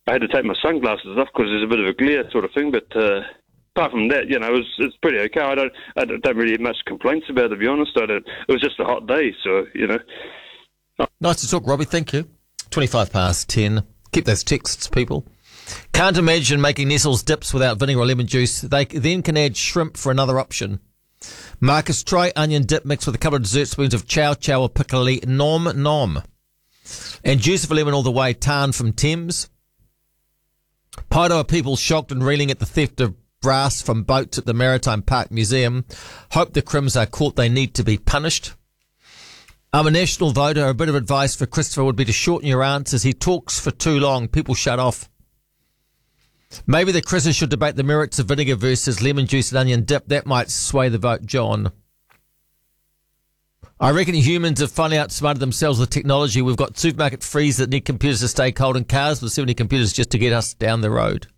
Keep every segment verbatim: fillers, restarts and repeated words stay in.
I had to take my sunglasses off because there's a bit of a glare sort of thing, but uh, apart from that, you know, it was, it's pretty okay. I don't, I don't, don't really have much complaints about it, to be honest. I don't, it was just a hot day, so, you know. Nice to talk, Robbie. Thank you. twenty-five past ten. Keep those texts, people. Can't imagine making Nestle's dips without vinegar or lemon juice. They then can add shrimp for another option. Marcus, try onion dip mixed with a couple of dessert spoons of chow chow or piccoli. Nom nom. And juice of a lemon all the way. Tan from Thames. Paidoa people shocked and reeling at the theft of brass from boats at the Maritime Park Museum. Hope the crims are caught. They need to be punished. I'm a national voter. A bit of advice for Christopher would be to shorten your answers. He talks for too long. People shut off. Maybe the Chris's should debate the merits of vinegar versus lemon juice and onion dip. That might sway the vote, John. I reckon humans have finally outsmarted themselves with technology. We've got supermarket freezers that need computers to stay cold and cars with seventy computers just to get us down the road.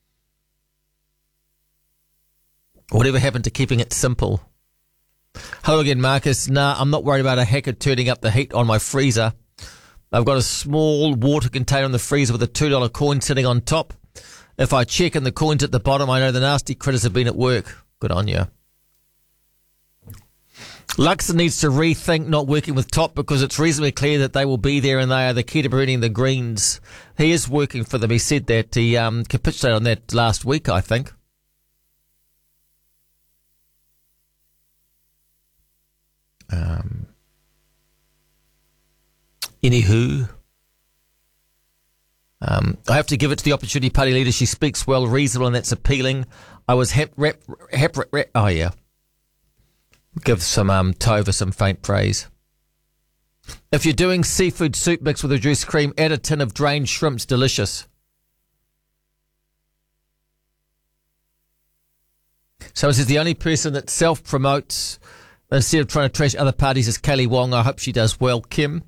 Whatever happened to keeping it simple? Hello again, Marcus. Nah, I'm not worried about a hacker turning up the heat on my freezer. I've got a small water container in the freezer with a two dollar coin sitting on top. If I check and the coin's at the bottom, I know the nasty critters have been at work. Good on you. Luxon needs to rethink not working with Top because it's reasonably clear that they will be there and they are the key to preventing the Greens. He is working for them. He said that. He um, capitulated on that last week, I think. Um, anywho, um, I have to give it to the Opportunity Party leader. She speaks well, reasonable, and that's appealing. I was hap, rap, hap, rap, rap, oh yeah. Give some um, Tova some faint praise. If you're doing seafood soup mix with reduced cream, add a tin of drained shrimps. Delicious. So this is the only person that self-promotes instead of trying to trash other parties is Kelly Wong. I hope she does well, Kim.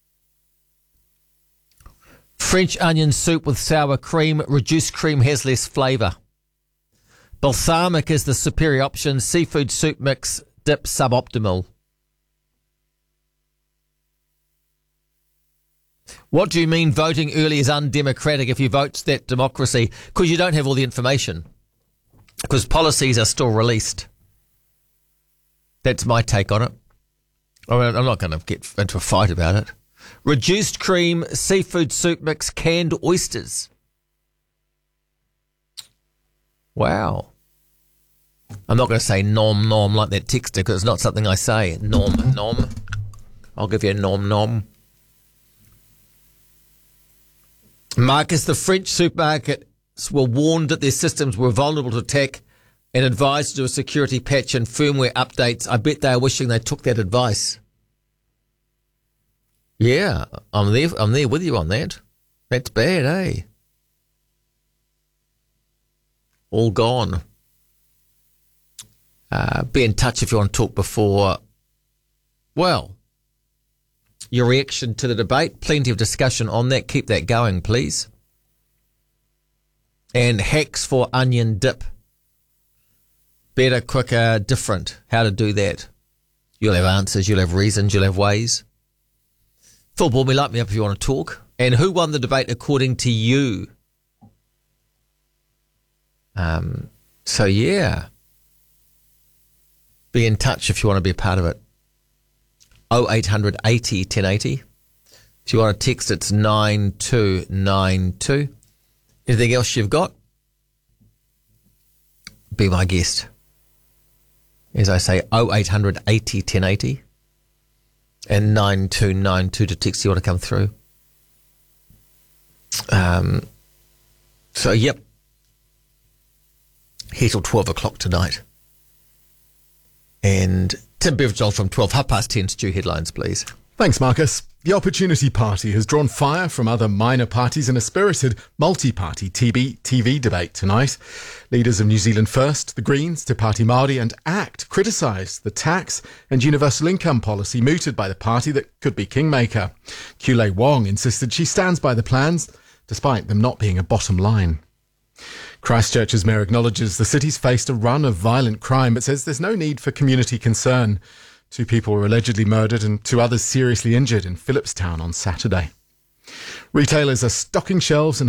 French onion soup with sour cream. Reduced cream has less flavour. Balsamic is the superior option. Seafood soup mix, dip suboptimal. What do you mean voting early is undemocratic? If you vote that democracy, because you don't have all the information. Because policies are still released. That's my take on it. I mean, I'm not going to get into a fight about it. Reduced cream, seafood soup mix, canned oysters. Wow. I'm not going to say nom nom like that texter because it's not something I say. Nom nom. I'll give you a nom nom. Marcus, the French supermarkets were warned that their systems were vulnerable to attack and advised to do a security patch and firmware updates. I bet they are wishing they took that advice. Yeah, I'm there. I'm there with you on that. That's bad, eh? All gone. Uh, be in touch if you want to talk before, well, your reaction to the debate. Plenty of discussion on that. Keep that going, please. And hacks for onion dip. Better, quicker, different. How to do that. You'll have answers, you'll have reasons, you'll have ways. Phil Bormy, light me up if you want to talk. And who won the debate according to you? Um. So, yeah. Be in touch if you want to be a part of it. oh eight hundred eighty ten eighty. If you want to text, it's nine two nine two. Anything else you've got? Be my guest. As I say, oh eight hundred eighty ten eighty. And nine two nine two to text if you want to come through. Um. So, yep. Here till twelve o'clock tonight. And Tim Beveridge from twelve, half past ten, Stu, headlines, please. Thanks, Marcus. The Opportunity Party has drawn fire from other minor parties in a spirited multi-party T V debate tonight. Leaders of New Zealand First, the Greens, Te Pāti Māori and ACT criticised the tax and universal income policy mooted by the party that could be kingmaker. Kelly Wong insisted she stands by the plans, despite them not being a bottom line. Christchurch's mayor acknowledges the city's faced a run of violent crime, but says there's no need for community concern. Two people were allegedly murdered and two others seriously injured in Phillipstown on Saturday. Retailers are stocking shelves and